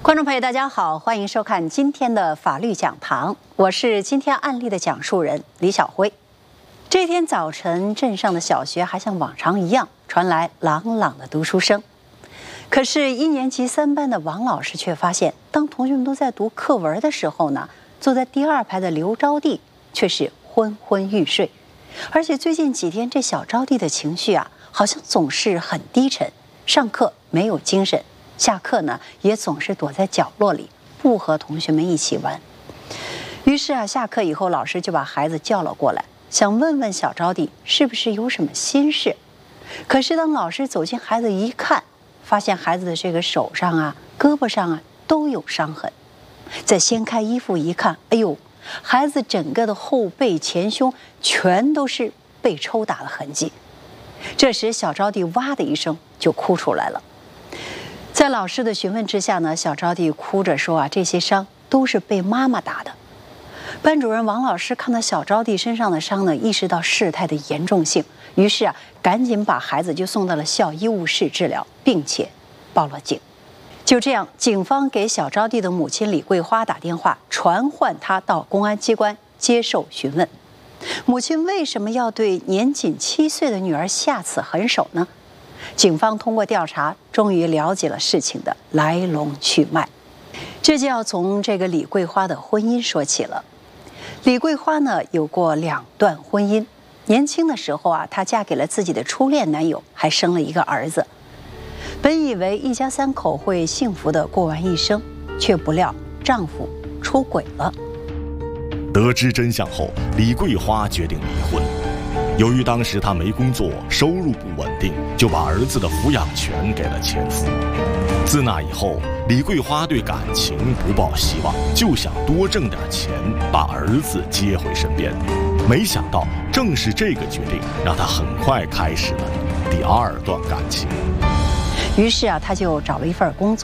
观众朋友，大家好，欢迎收看今天的法律讲堂，我是今天案例的讲述人李晓辉。这天早晨，镇上的小学还像往常一样传来朗朗的读书声。可是1年级3班的王老师却发现，当同学们都在读课文的时候呢，坐在第2排的刘招娣却是昏昏欲睡。而且最近几天，这小招娣的情绪好像总是很低沉，上课没有精神，下课呢也总是躲在角落里，不和同学们一起玩。于是下课以后，老师就把孩子叫了过来，想问问小招娣是不是有什么心事。可是当老师走近孩子一看，发现孩子的这个手上胳膊上都有伤痕。再掀开衣服一看，哎呦，孩子整个的后背前胸全都是被抽打的痕迹。这时小招娣哇的一声就哭出来了。在老师的询问之下呢，小招娣哭着说这些伤都是被妈妈打的。班主任王老师看到小招娣身上的伤呢，意识到事态的严重性，于是赶紧把孩子就送到了校医务室治疗，并且报了警。就这样，警方给小招娣的母亲李桂花打电话，传唤她到公安机关接受询问。母亲为什么要对年仅7岁的女儿下此狠手呢？警方通过调查，终于了解了事情的来龙去脉。这就要从这个李桂花的婚姻说起了。李桂花呢，有过2段婚姻。年轻的时候她嫁给了自己的初恋男友，还生了一个儿子。本以为一家3口会幸福地过完一生，却不料丈夫出轨了。 得知真相后，李桂花决定离婚。由于当时她没工作，收入不稳定，就把儿子的抚养权给了前夫。自那以后，李桂花对感情不抱希望，就想多挣点钱，把儿子接回身边。没想到，正是这个决定，让她很快开始了第2段感情。 于是她就找了一份工作。